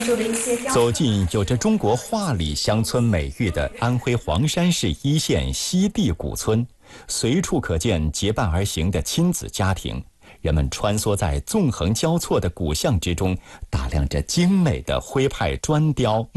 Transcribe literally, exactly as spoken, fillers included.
走进有着中国画里乡村美誉的安徽黄山市一线西递古村，随处可见结伴而行的亲子家庭，人们穿梭在纵横交错的古巷之中，打量着精美的徽派砖雕。